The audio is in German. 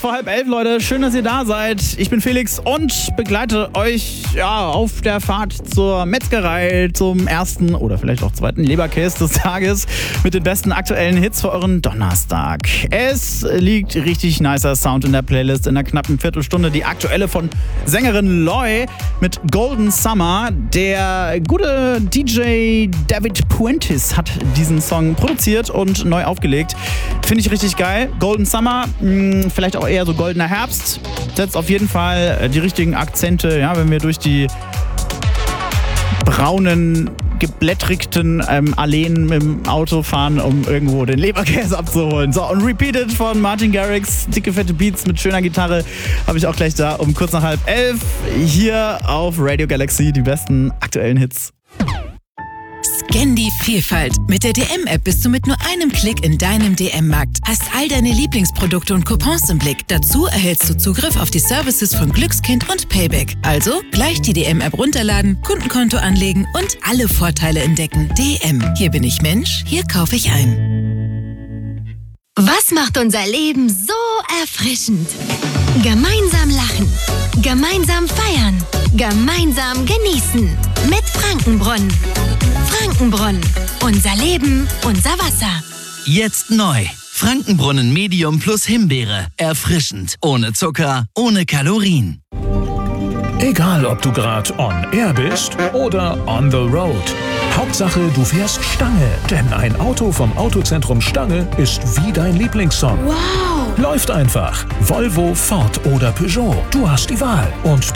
vor 10:30, Leute. Schön, dass ihr da seid. Ich bin Felix und begleite euch auf der Fahrt zur Metzgerei, zum ersten oder vielleicht auch zweiten Leberkäse des Tages mit den besten aktuellen Hits für euren Donnerstag. Es liegt richtig nicer Sound in der Playlist. In einer knappen Viertelstunde die aktuelle von Sängerin Loy mit Golden Summer. Der gute DJ David Puentes hat diesen Song produziert und neu aufgelegt. Finde ich richtig geil. Golden Summer, vielleicht auch eher so goldener Herbst. Setzt auf jeden Fall die richtigen Akzente, ja, wenn wir durch die braunen, geblättrigten Alleen mit dem Auto fahren, um irgendwo den Leberkäse abzuholen. So, und Repeated von Martin Garrix, dicke, fette Beats mit schöner Gitarre, habe ich auch gleich da um kurz nach 10:30 hier auf Radio Galaxy, die besten aktuellen Hits. Scan die Vielfalt. Mit der DM-App bist du mit nur einem Klick in deinem DM-Markt. Hast all deine Lieblingsprodukte und Coupons im Blick. Dazu erhältst du Zugriff auf die Services von Glückskind und Payback. Also gleich die DM-App runterladen, Kundenkonto anlegen und alle Vorteile entdecken. DM. Hier bin ich Mensch, hier kaufe ich ein. Was macht unser Leben so erfrischend? Gemeinsam lachen, gemeinsam feiern, gemeinsam genießen. Mit Frankenbrunnen. Frankenbrunnen. Unser Leben, unser Wasser. Jetzt neu. Frankenbrunnen Medium plus Himbeere. Erfrischend. Ohne Zucker, ohne Kalorien. Egal, ob du gerade on air bist oder on the road. Hauptsache, du fährst Stange. Denn ein Auto vom Autozentrum Stange ist wie dein Lieblingssong. Wow! Läuft einfach. Volvo, Ford oder Peugeot. Du hast die Wahl. Und